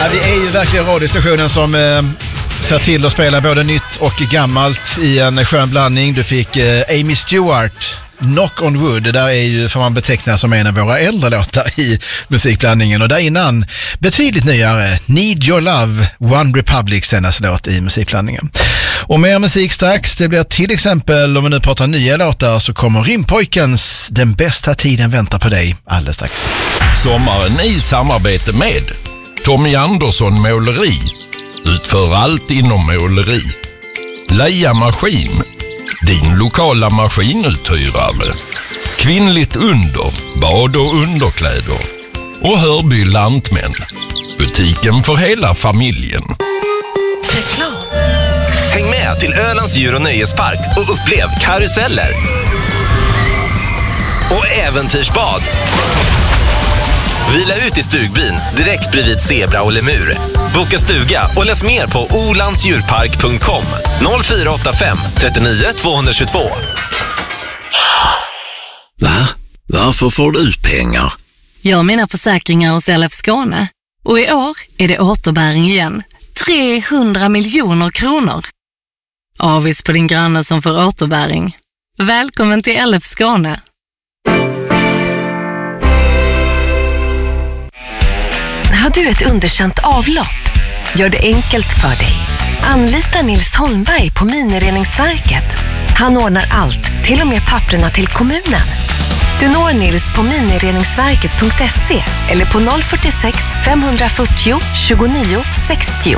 Ja, vi är ju verkligen radiostationen som ser till att spela både nytt och gammalt i en skön blandning. Du fick Amy Stewart, Knock on Wood. Det där är ju, får man beteckna som en av våra äldre låtar i musikblandningen. Och där innan, betydligt nyare, Need Your Love, One Republic, senaste låt i musikblandningen. Och mer musik strax. Det blir till exempel, om vi nu pratar nya låtar, så kommer Rimpojkens Den bästa tiden väntar på dig alldeles strax. Sommaren i samarbete med Tommy Andersson Måleri. Utför allt inom måleri. Leia Maskin. Din lokala maskinuthyrare. Kvinnligt under, bad och underkläder. Och Hörby Lantmän. Butiken för hela familjen. Reklam. Häng med till Ölands djur- och nöjespark och upplev karuseller. Och äventyrsbad. Vila ut i stugbyn direkt bredvid zebra och lemur. Boka stuga och läs mer på olandsdjurpark.com 0485 39 222. Va? Varför får du ut pengar? Jag har mina försäkringar hos LF Skåne. Och i år är det återbäring igen. 300 miljoner kronor. Avis på din granne som får återbäring. Välkommen till LF Skåne. Har du ett underkänt avlopp? Gör det enkelt för dig. Anlita Nils Holmberg på Minireningsverket. Han ordnar allt, till och med papperna till kommunen. Du når Nils på minireningsverket.se eller på 046 540 29 60.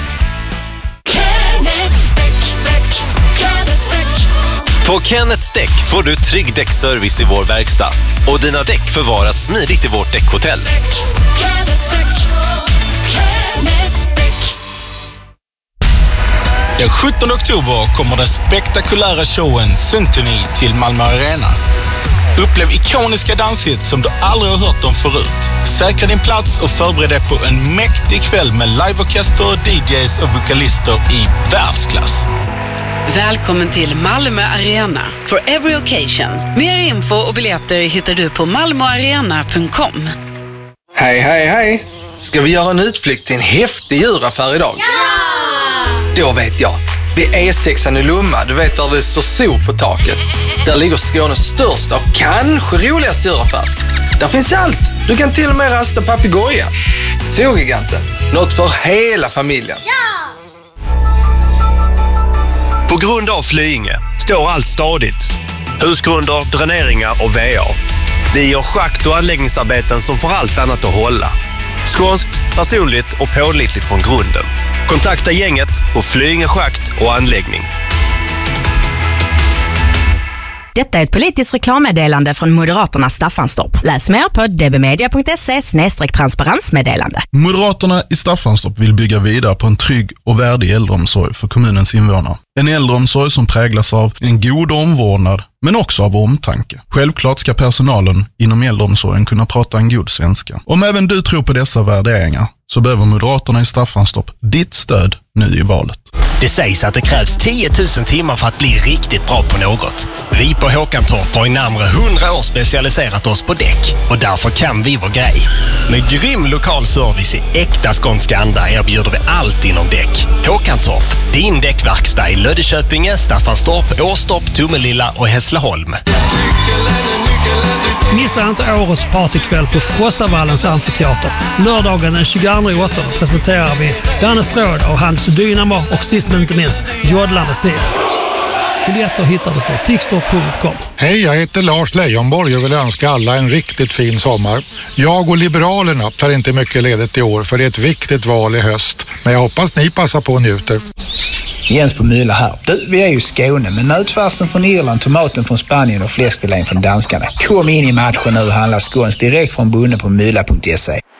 På Kenneths Däck får du trygg däckservice i vår verkstad. Och dina däck förvaras smidigt i vårt däckhotell. Den 17 oktober kommer den spektakulära showen Symphony till Malmö Arena. Upplev ikoniska danshits som du aldrig har hört om förut. Säkra din plats och förbered dig på en mäktig kväll med liveorkester, DJs och vokalister i världsklass. Välkommen till Malmö Arena for every occasion. Mer info och biljetter hittar du på malmoarena.com. Hej, hej, hej! Ska vi göra en utflykt till en häftig djuraffär idag? Ja! Då vet jag. Vid E6 i Lomma, du vet där det står sol på taket. Där ligger Skånes största och kanske roligaste djuraffär. Där finns allt. Du kan till och med rasta papegoja. Zoogiganten. Något för hela familjen. Ja! På grund av Flyinge står allt stadigt. Husgrunder, dräneringar och VA. Det gör schakt- och anläggningsarbeten som får allt annat att hålla. Skånskt, personligt och pålitligt från grunden. Kontakta gänget på Flyinge schakt och anläggning. Detta är ett politiskt reklammeddelande från Moderaterna Staffanstorp. Läs mer på dbmedia.se/transparensmeddelande. Moderaterna i Staffanstorp vill bygga vidare på en trygg och värdig äldreomsorg för kommunens invånare. En äldreomsorg som präglas av en god omvårdnad, men också av omtanke. Självklart ska personalen inom äldreomsorgen kunna prata en god svenska. Om även du tror på dessa värderingar så behöver Moderaterna i Staffanstorp ditt stöd nu i valet. Det sägs att det krävs 10 000 timmar för att bli riktigt bra på något. Vi på Håkantorp har i närmare 100 år specialiserat oss på däck och därför kan vi vår grej. Med grym lokal service i äkta skånska anda erbjuder vi allt inom däck. Håkantorp, din däckverkstad i Löddeköpinge, Staffanstorp, Åstorp, Tomelilla och Hässleholm. Missa inte årets partykväll på Frostavallens amfiteater. Lördagen den 22/8 presenterar vi Danne Stråd och hans Dynamo och sist men inte minst Jodlande Sir. Biljetter hittar du på tixtor.com. Hej, jag heter Lars Leijonborg och vill önska alla en riktigt fin sommar. Jag och Liberalerna tar inte mycket ledigt i år för det är ett viktigt val i höst. Men jag hoppas ni passar på och njuter. Jens på Myla här. Du, vi är ju i Skåne med nötfärsen från Irland, tomaten från Spanien och fläskfilén från danskarna. Kom in i matchen nu och handla skåns direkt från bonden på myla.se.